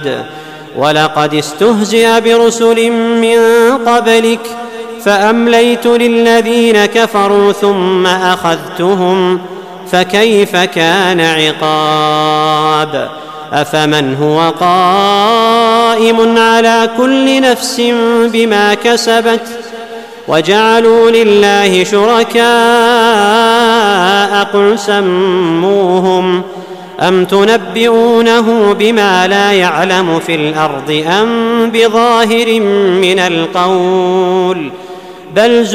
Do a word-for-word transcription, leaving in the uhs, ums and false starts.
ولقد استهزئ برسل من قبلك فأمليت للذين كفروا ثم أخذتهم فكيف كان عقاب. أفمن هو قائم على كل نفس بما كسبت وجعلوا لله شركاء قل سموهم أم تنبئونه بما لا يعلم في الأرض أم بظاهر من القول بل